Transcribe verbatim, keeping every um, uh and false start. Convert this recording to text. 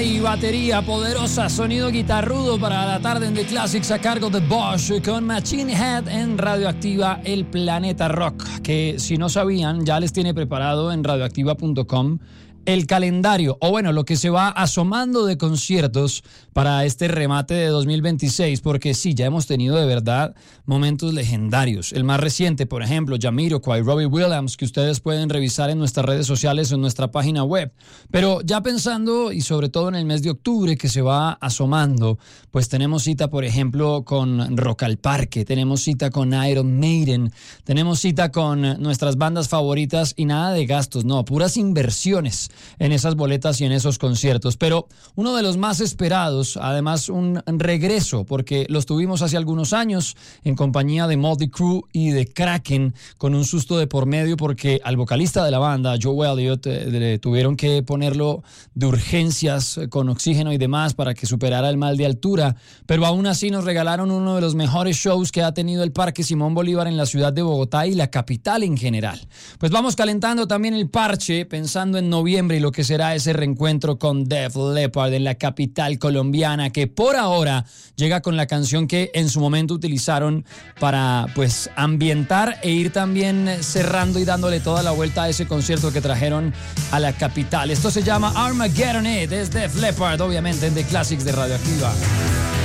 y batería poderosa, sonido guitarrudo para la tarde en The Classics a cargo de Bosch con Machine Head en Radioactiva, el planeta rock, que si no sabían ya les tiene preparado en radioactiva punto com el calendario, o bueno, lo que se va asomando de conciertos para este remate de dos mil veintiséis, porque sí, ya hemos tenido de verdad momentos legendarios. El más reciente, por ejemplo, Jamiroquai, Robbie Williams, que ustedes pueden revisar en nuestras redes sociales o en nuestra página web. Pero ya pensando, y sobre todo en el mes de octubre que se va asomando, pues tenemos cita, por ejemplo, con Rock al Parque, tenemos cita con Iron Maiden, tenemos cita con nuestras bandas favoritas y nada de gastos, no, puras inversiones en esas boletas y en esos conciertos. Pero uno de los más esperados, además un regreso, porque los tuvimos hace algunos años en compañía de Motley Crue y de Kraken, con un susto de por medio porque al vocalista de la banda, Joe Elliott, eh, le tuvieron que ponerlo de urgencias eh, con oxígeno y demás para que superara el mal de altura, pero aún así nos regalaron uno de los mejores shows que ha tenido el Parque Simón Bolívar en la ciudad de Bogotá y la capital en general. Pues vamos calentando también el parche, pensando en noviembre y lo que será ese reencuentro con Def Leppard en la capital colombiana, que por ahora llega con la canción que en su momento utilizaron para pues ambientar e ir también cerrando y dándole toda la vuelta a ese concierto que trajeron a la capital. Esto se llama Armageddon It, es Def Leppard, obviamente en The Classics de Radioactiva.